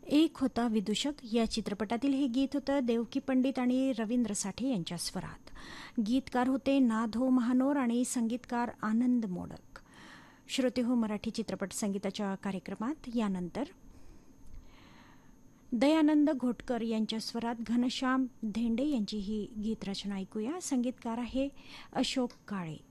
एक होता विदूषक या चित्रपटातील हे गीत होतं देवकी पंडित आणि रवींद्र साठे यांच्या स्वरात. गीतकार होते नाधो महानोर आणि संगीतकार आनंद मोडक. श्रोते हो, मराठी चित्रपट संगीताच्या कार्यक्रमात यानंतर दयानंद घोटकर यांच्या स्वरात घनश्याम धेंडे यांची ही गीतरचना ऐकूया. संगीतकार आहे अशोक काळे.